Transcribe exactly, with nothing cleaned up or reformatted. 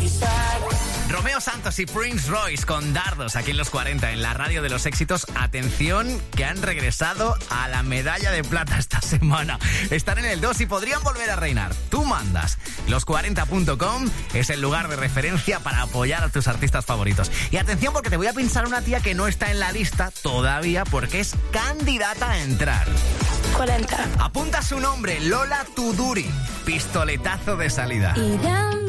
Romeo Santos y Prince Royce con Dardos aquí en los cuarenta, en la radio de los éxitos. Atención, que han regresado a la medalla de plata esta semana. Están en el dos y podrían volver a reinar. Tú mandas. los cuarenta punto com es el lugar de referencia para apoyar a tus artistas favoritos. Y atención, porque te voy a pinchar una tía que no está en la lista todavía porque es candidata a entrar. cuarenta. Apunta su nombre, Lola Tuduri. Pistoletazo de salida.